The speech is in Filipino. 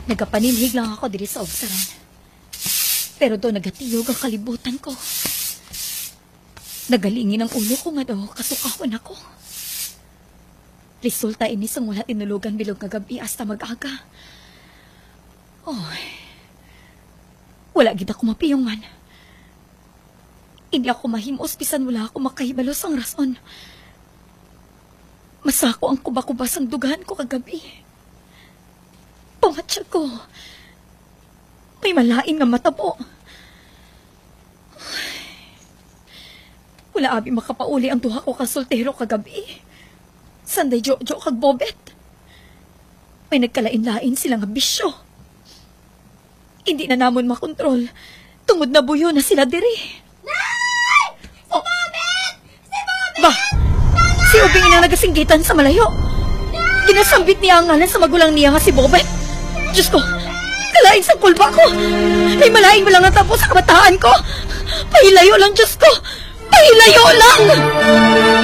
Nagapaninhig lang ako diri sa obsaran. Pero do nagatiyog ang kalibutan ko. Nagalingin ang ulo ko nga daw kasukahon ako. Resulta ini sang wala tinulugan bilog nga gabi hasta mag-aga. Oy. Wala gid ako mapiyongan. Hindi ako mahimos bisan wala ako makahibalo sang rason. Masako ang kubakubas ang dugahan ko kagabi. Pumatsa ko. May malain nga matabo. Wala abi makapauli ang duha ko ka soltero kagabi. Sanday Jojo kag Bobet. May nagkalain-lain sila nga bisyo. Hindi na namon makontrol. Tungod na buyo na sila diri. Nay! Si Bobet! Si Bobet! Ba? Si Ubing na nagasinggitan sa malayo. Ginasambit niya ang ngalan sa magulang niya nga si Bobet. Diyos ko, kalain sa kulba ko. May malaing mo lang ang tapos sa kabataan ko. Pahilayo lang, Diyos ko. Pahilayo lang!